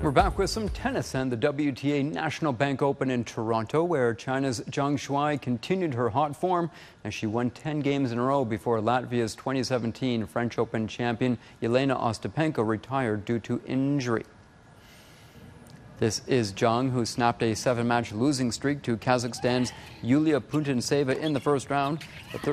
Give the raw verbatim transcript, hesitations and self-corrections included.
We're back with some tennis and the W T A National Bank Open in Toronto, where China's Zhang Shuai continued her hot form as she won ten games in a row before Latvia's twenty seventeen French Open champion Jelena Ostapenko retired due to injury. This is Zhang, who snapped a seven-match losing streak to Kazakhstan's Yulia Putintseva in the first round. The